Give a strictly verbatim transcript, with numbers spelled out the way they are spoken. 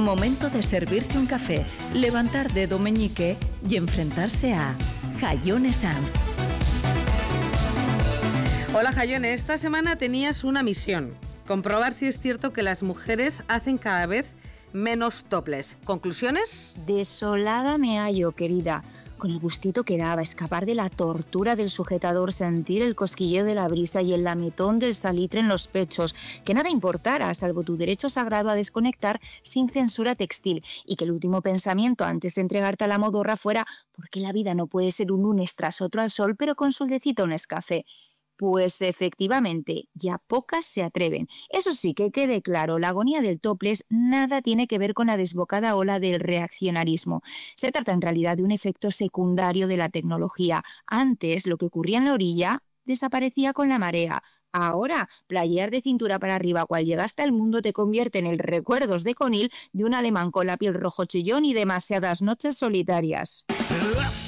Momento de servirse un café, levantar dedo meñique y enfrentarse a Jaione Sanz. Hola Jaione, esta semana tenías una misión, comprobar si es cierto que las mujeres hacen cada vez menos topless. ¿Conclusiones? Desolada me hallo, querida. Con el gustito que daba escapar de la tortura del sujetador, sentir el cosquilleo de la brisa y el lametón del salitre en los pechos, que nada importara salvo tu derecho sagrado a desconectar sin censura textil, y que el último pensamiento antes de entregarte a la modorra fuera ¿por qué la vida no puede ser un lunes tras otro al sol pero con soldecito Nescafé? Pues efectivamente, ya pocas se atreven. Eso sí, que quede claro, la agonía del topless nada tiene que ver con la desbocada ola del reaccionarismo. Se trata en realidad de un efecto secundario de la tecnología. Antes, lo que ocurría en la orilla desaparecía con la marea. Ahora, playear de cintura para arriba cual llega hasta el mundo te convierte en el recuerdos de Conil de un alemán con la piel rojo chillón y demasiadas noches solitarias.